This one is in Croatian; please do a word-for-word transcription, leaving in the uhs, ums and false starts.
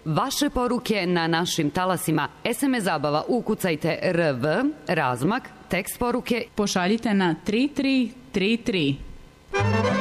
vaše poruke na našim talasima. es em es zabava ukucajte R V, razmak, tekst poruke. Pošaljite na tri tri tri tri.